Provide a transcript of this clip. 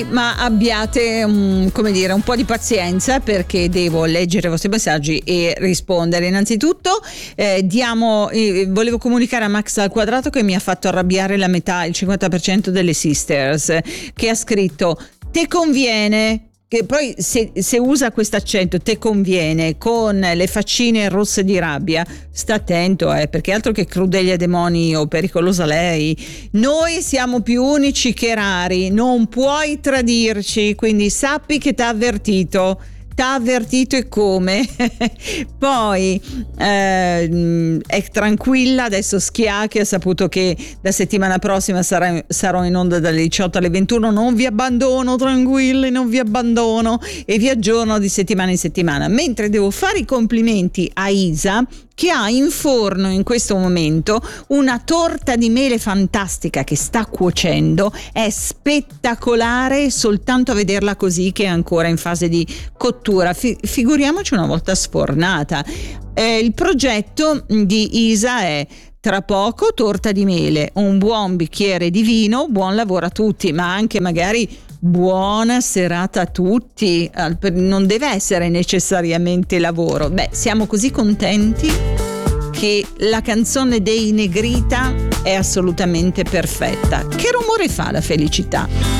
Ma abbiate come dire, un po' di pazienza, perché devo leggere i vostri messaggi e rispondere. Innanzitutto volevo comunicare a Max al quadrato, che mi ha fatto arrabbiare la metà, il 50% delle sisters, che ha scritto "te conviene", che poi se usa questo accento "te conviene" con le faccine rosse di rabbia, sta attento, perché altro che crudele demoni o pericolosa lei. Noi siamo più unici che rari, non puoi tradirci, quindi sappi che t'ha avvertito e come. Poi è tranquilla adesso, Schia, che ha saputo che da settimana prossima sarò in onda dalle 18 alle 21. Non vi abbandono, tranquilli, non vi abbandono, e vi aggiorno di settimana in settimana. Mentre devo fare i complimenti a Isa, che ha in forno in questo momento una torta di mele fantastica che sta cuocendo. È spettacolare soltanto a vederla così, che è ancora in fase di cottura. Figuriamoci una volta sfornata. Il progetto di Isa è: tra poco torta di mele, un buon bicchiere di vino, buon lavoro a tutti, ma anche magari buona serata a tutti. Non deve essere necessariamente lavoro. Siamo così contenti che la canzone dei Negrita è assolutamente perfetta. Che rumore fa la felicità?